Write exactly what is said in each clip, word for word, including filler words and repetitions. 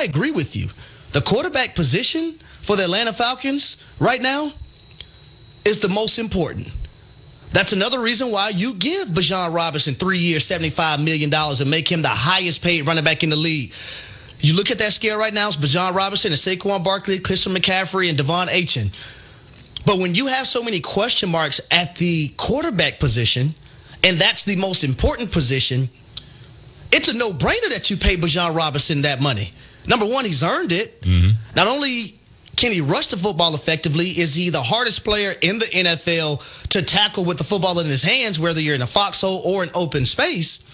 I agree with you. The quarterback position for the Atlanta Falcons right now is the most important. That's another reason why you give Bijan Robinson three years, seventy-five million dollars and make him the highest paid running back in the league. You look at that scale right now, it's Bijan Robinson and Saquon Barkley, Christian McCaffrey, and Devon Achane. But when you have so many question marks at the quarterback position, and that's the most important position, it's a no-brainer that you pay Bijan Robinson that money. Number one, he's earned it. Mm-hmm. Not only can he rush the football effectively, is he the hardest player in the N F L to tackle with the football in his hands, whether you're in a foxhole or an open space.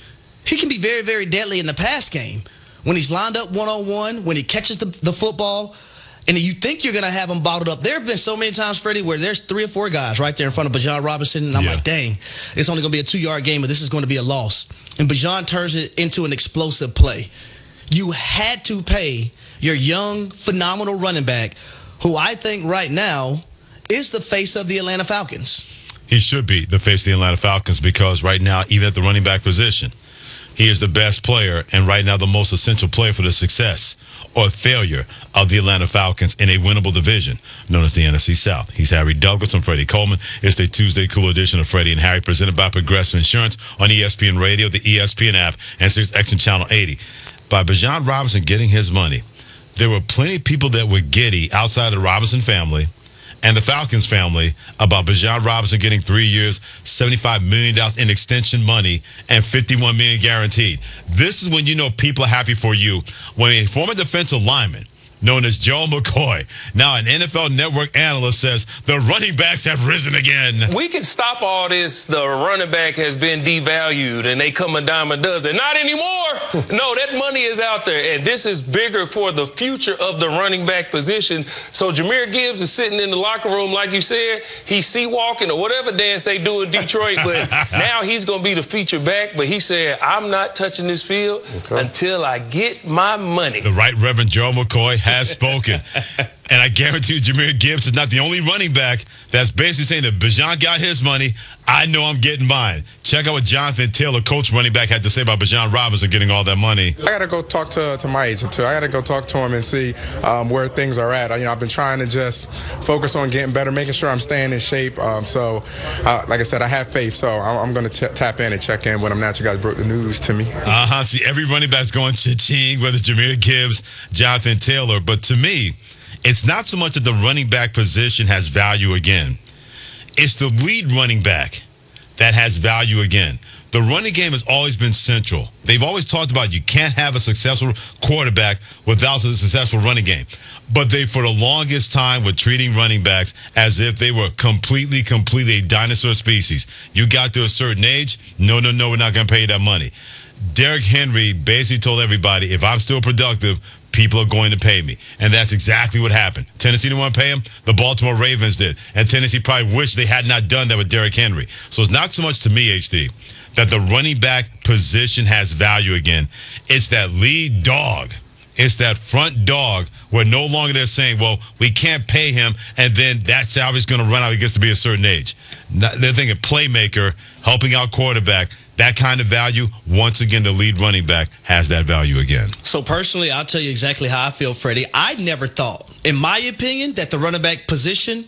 He can be very, very deadly in the pass game. When he's lined up one-on-one, when he catches the, the football, and you think you're going to have him bottled up. There have been so many times, Freddie, where there's three or four guys right there in front of Bijan Robinson, and I'm yeah. like, dang, it's only going to be a two-yard game, but this is going to be a loss. And Bijan turns it into an explosive play. You had to pay your young, phenomenal running back, who I think right now is the face of the Atlanta Falcons. He should be the face of the Atlanta Falcons because right now, even at the running back position, he is the best player and right now the most essential player for the success or failure of the Atlanta Falcons in a winnable division known as the N F C South. He's Harry Douglas. I'm Freddie Coleman. It's the Tuesday Cool edition of Freddie and Harry presented by Progressive Insurance on E S P N Radio, the E S P N app, and Sirius X M Channel eighty. By Bijan Robinson getting his money, there were plenty of people that were giddy outside of the Robinson family and the Falcons family about Bijan Robinson getting three years, seventy-five million dollars in extension money, and fifty-one million dollars guaranteed. This is when you know people are happy for you. When a former defensive lineman known as Joe McCoy, now an N F L Network analyst, says the running backs have risen again. We can stop all this. The running back has been devalued, and they come a dime a dozen. Not anymore. No, that money is out there, and this is bigger for the future of the running back position. So Jahmyr Gibbs is sitting in the locker room, like you said. He's sea-walking or whatever dance they do in Detroit, but now he's going to be the feature back. But he said, I'm not touching this field until I get my money. The Right Reverend Joe McCoy has spoken. And I guarantee you Jahmyr Gibbs is not the only running back that's basically saying that Bijan got his money. I know I'm getting mine. Check out what Jonathan Taylor, coach running back, had to say about Bijan Robinson getting all that money. I got to go talk to to my agent, too. I got to go talk to him and see um, where things are at. I, you know, I've been trying to just focus on getting better, making sure I'm staying in shape. Um, so, uh, like I said, I have faith. So I'm, I'm going to tap in and check in when I'm not. You guys broke the news to me. Uh-huh. See, every running back's going cha-ching, whether it's Jahmyr Gibbs, Jonathan Taylor. But to me, it's not so much that the running back position has value again. It's the lead running back that has value again. The running game has always been central. They've always talked about you can't have a successful quarterback without a successful running game. But they, for the longest time, were treating running backs as if they were completely, completely a dinosaur species. You got to a certain age, no, no, no, we're not going to pay you that money. Derrick Henry basically told everybody, if I'm still productive, people are going to pay me. And that's exactly what happened. Tennessee didn't want to pay him. The Baltimore Ravens did. And Tennessee probably wished they had not done that with Derrick Henry. So it's not so much to me, H D, that the running back position has value again. It's that lead dog. It's that front dog where no longer they're saying, well, we can't pay him, and then that salary's going to run out. He gets to be a certain age. They're thinking playmaker, helping out quarterback. That kind of value, once again, the lead running back has that value again. So personally, I'll tell you exactly how I feel, Freddie. I never thought, in my opinion, that the running back position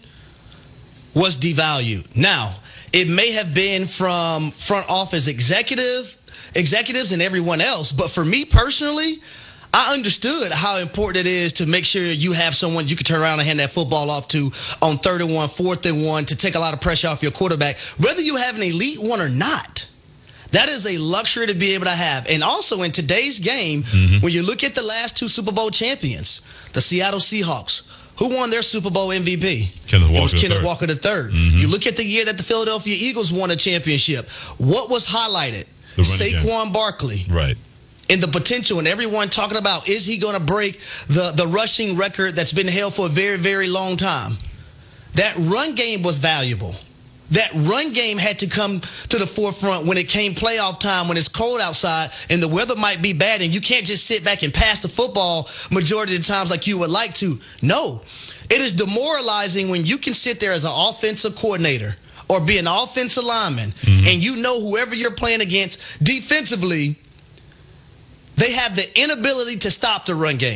was devalued. Now, it may have been from front office executive, executives and everyone else, but for me personally, I understood how important it is to make sure you have someone you can turn around and hand that football off to on third and one, fourth and one, to take a lot of pressure off your quarterback, whether you have an elite one or not. That is a luxury to be able to have. And also in today's game, mm-hmm. when you look at the last two Super Bowl champions, the Seattle Seahawks, who won their Super Bowl M V P? Kenneth Walker it was Kenneth third. Walker the third. Mm-hmm. You look at the year that the Philadelphia Eagles won a championship. What was highlighted? Saquon game. Barkley. Right. And the potential, and everyone talking about, is he going to break the, the rushing record that's been held for a very, very long time? That run game was valuable. That run game had to come to the forefront when it came playoff time, when it's cold outside and the weather might be bad and you can't just sit back and pass the football majority of the times like you would like to. No, it is demoralizing when you can sit there as an offensive coordinator or be an offensive lineman, mm-hmm. and you know whoever you're playing against defensively, they have the inability to stop the run game.